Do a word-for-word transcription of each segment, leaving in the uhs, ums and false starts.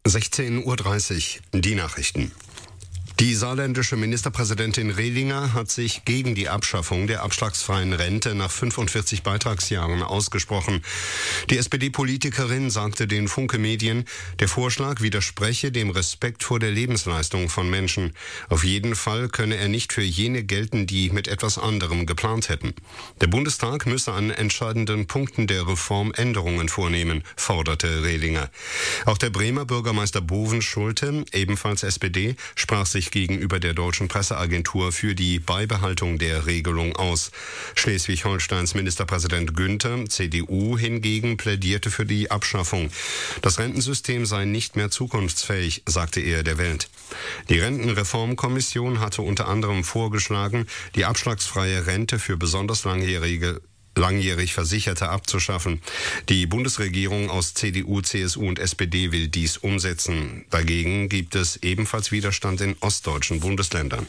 sechzehn Uhr dreißig, die Nachrichten. Die saarländische Ministerpräsidentin Rehlinger hat sich gegen die Abschaffung der abschlagsfreien Rente nach fünfundvierzig Beitragsjahren ausgesprochen. Die S P D-Politikerin sagte den Funke Medien, der Vorschlag widerspreche dem Respekt vor der Lebensleistung von Menschen. Auf jeden Fall könne er nicht für jene gelten, die mit etwas anderem geplant hätten. Der Bundestag müsse an entscheidenden Punkten der Reform Änderungen vornehmen, forderte Rehlinger. Auch der Bremer Bürgermeister Bovenschulte, ebenfalls S P D, sprach sich gegenüber der deutschen Presseagentur für die Beibehaltung der Regelung aus. Schleswig-Holsteins Ministerpräsident Günther, C D U, hingegen plädierte für die Abschaffung. Das Rentensystem sei nicht mehr zukunftsfähig, sagte er der Welt. Die Rentenreformkommission hatte unter anderem vorgeschlagen, die abschlagsfreie Rente für besonders langjährige langjährig Versicherte abzuschaffen. Die Bundesregierung aus C D U, C S U und S P D will dies umsetzen. Dagegen gibt es ebenfalls Widerstand in ostdeutschen Bundesländern.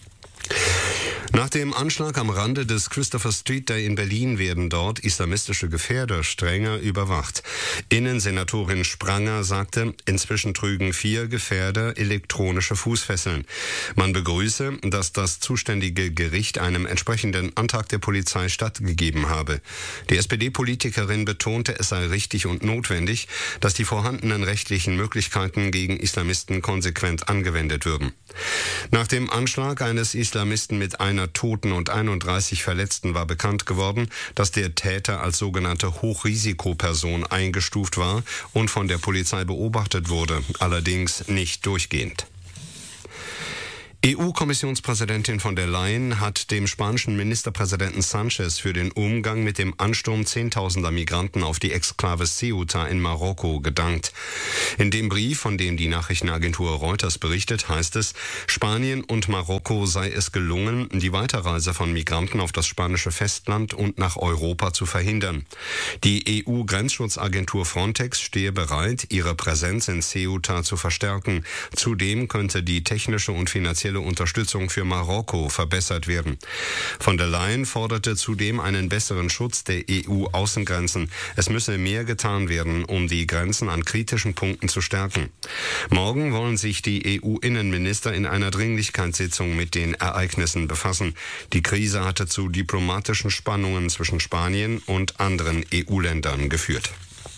Nach dem Anschlag am Rande des Christopher Street Day in Berlin werden dort islamistische Gefährder strenger überwacht. Innensenatorin Spranger sagte, inzwischen trügen vier Gefährder elektronische Fußfesseln. Man begrüße, dass das zuständige Gericht einem entsprechenden Antrag der Polizei stattgegeben habe. Die S P D-Politikerin betonte, es sei richtig und notwendig, dass die vorhandenen rechtlichen Möglichkeiten gegen Islamisten konsequent angewendet würden. Nach dem Anschlag eines Islamisten mit einer Toten und einunddreißig Verletzten war bekannt geworden, dass der Täter als sogenannte Hochrisikoperson eingestuft war und von der Polizei beobachtet wurde, allerdings nicht durchgehend. E U-Kommissionspräsidentin von der Leyen hat dem spanischen Ministerpräsidenten Sánchez für den Umgang mit dem Ansturm zehntausender Migranten auf die Exklave Ceuta in Marokko gedankt. In dem Brief, von dem die Nachrichtenagentur Reuters berichtet, heißt es, Spanien und Marokko sei es gelungen, die Weiterreise von Migranten auf das spanische Festland und nach Europa zu verhindern. Die E U-Grenzschutzagentur Frontex stehe bereit, ihre Präsenz in Ceuta zu verstärken. Zudem könnte die technische und finanzielle Unterstützung für Marokko verbessert werden. Von der Leyen forderte zudem einen besseren Schutz der E U-Außengrenzen. Es müsse mehr getan werden, um die Grenzen an kritischen Punkten zu stärken. Morgen wollen sich die E U-Innenminister in einer Dringlichkeitssitzung mit den Ereignissen befassen. Die Krise hatte zu diplomatischen Spannungen zwischen Spanien und anderen E U-Ländern geführt.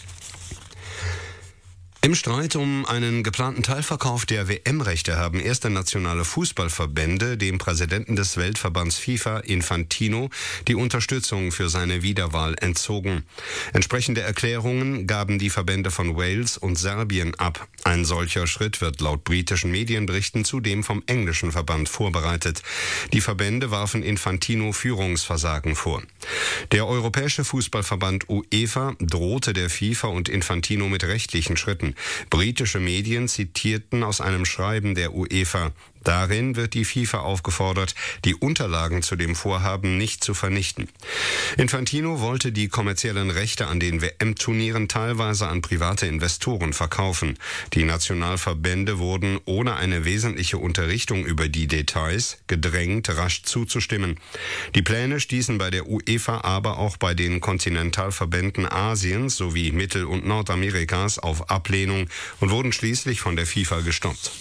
Im Streit um einen geplanten Teilverkauf der W M-Rechte haben erste nationale Fußballverbände dem Präsidenten des Weltverbands FIFA, Infantino, die Unterstützung für seine Wiederwahl entzogen. Entsprechende Erklärungen gaben die Verbände von Wales und Serbien ab. Ein solcher Schritt wird laut britischen Medienberichten zudem vom englischen Verband vorbereitet. Die Verbände warfen Infantino Führungsversagen vor. Der Europäische Fußballverband UEFA drohte der FIFA und Infantino mit rechtlichen Schritten. Britische Medien zitierten aus einem Schreiben der UEFA. Darin wird die FIFA aufgefordert, die Unterlagen zu dem Vorhaben nicht zu vernichten. Infantino wollte die kommerziellen Rechte an den W M-Turnieren teilweise an private Investoren verkaufen. Die Nationalverbände wurden ohne eine wesentliche Unterrichtung über die Details gedrängt, rasch zuzustimmen. Die Pläne stießen bei der UEFA, aber auch bei den Kontinentalverbänden Asiens sowie Mittel- und Nordamerikas auf Ablehnung und wurden schließlich von der FIFA gestoppt.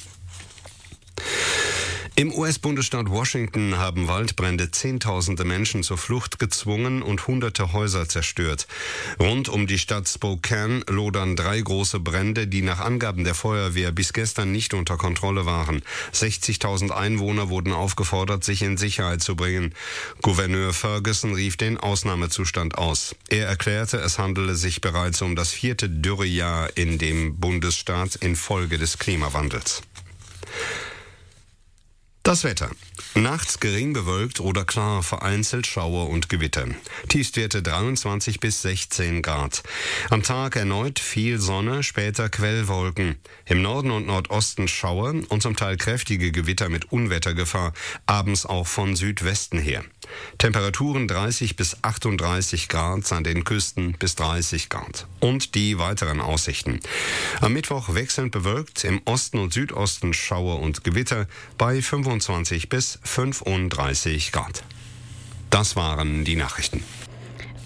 Im U S-Bundesstaat Washington haben Waldbrände Zehntausende Menschen zur Flucht gezwungen und hunderte Häuser zerstört. Rund um die Stadt Spokane lodern drei große Brände, die nach Angaben der Feuerwehr bis gestern nicht unter Kontrolle waren. sechzigtausend Einwohner wurden aufgefordert, sich in Sicherheit zu bringen. Gouverneur Ferguson rief den Ausnahmezustand aus. Er erklärte, es handele sich bereits um das vierte Dürrejahr in dem Bundesstaat infolge des Klimawandels. Das Wetter. Nachts gering bewölkt oder klar, vereinzelt Schauer und Gewitter. Tiefstwerte dreiundzwanzig bis sechzehn Grad. Am Tag erneut viel Sonne, später Quellwolken. Im Norden und Nordosten Schauer und zum Teil kräftige Gewitter mit Unwettergefahr, abends auch von Südwesten her. Temperaturen dreißig bis achtunddreißig Grad, an den Küsten bis dreißig Grad. Und die weiteren Aussichten. Am Mittwoch wechselnd bewölkt, im Osten und Südosten Schauer und Gewitter bei fünfundzwanzig bis fünfunddreißig Grad. Das waren die Nachrichten.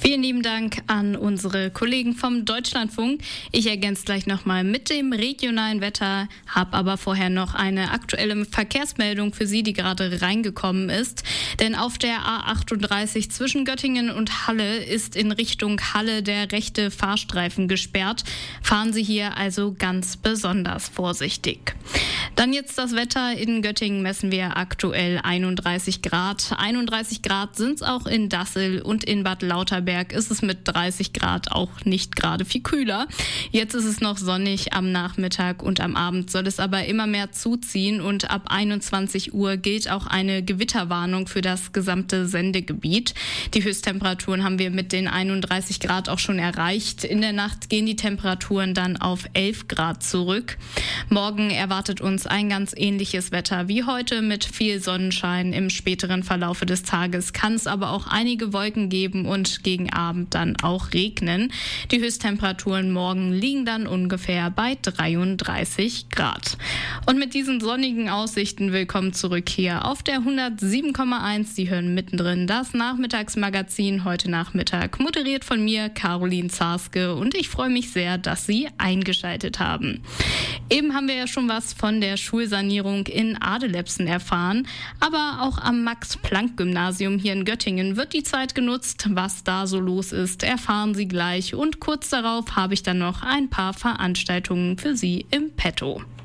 Vielen lieben Dank an unsere Kollegen vom Deutschlandfunk. Ich ergänze gleich nochmal mit dem regionalen Wetter, habe aber vorher noch eine aktuelle Verkehrsmeldung für Sie, die gerade reingekommen ist. Denn auf der A achtunddreißig zwischen Göttingen und Halle ist in Richtung Halle der rechte Fahrstreifen gesperrt. Fahren Sie hier also ganz besonders vorsichtig. Dann jetzt das Wetter. In Göttingen messen wir aktuell einunddreißig Grad. einunddreißig Grad sind es auch in Dassel und in Bad Lauterberg ist es mit dreißig Grad auch nicht gerade viel kühler. Jetzt ist es noch sonnig am Nachmittag und am Abend soll es aber immer mehr zuziehen und ab einundzwanzig Uhr gilt auch eine Gewitterwarnung für das gesamte Sendegebiet. Die Höchsttemperaturen haben wir mit den einunddreißig Grad auch schon erreicht. In der Nacht gehen die Temperaturen dann auf elf Grad zurück. Morgen erwartet uns ein ganz ähnliches Wetter wie heute mit viel Sonnenschein. Im späteren Verlaufe des Tages kann es aber auch einige Wolken geben und gegen Abend dann auch regnen. Die Höchsttemperaturen morgen liegen dann ungefähr bei dreiunddreißig Grad. Und mit diesen sonnigen Aussichten willkommen zurück hier auf der hundertsieben Komma eins. Sie hören mittendrin das Nachmittagsmagazin heute Nachmittag, moderiert von mir, Caroline Zarske, und ich freue mich sehr, dass Sie eingeschaltet haben. Eben haben wir ja schon was von der Schulsanierung in Adelepsen erfahren, aber auch am Max-Planck-Gymnasium hier in Göttingen wird die Zeit genutzt. Was da so los ist, erfahren Sie gleich, und kurz darauf habe ich dann noch ein paar Veranstaltungen für Sie im Petto.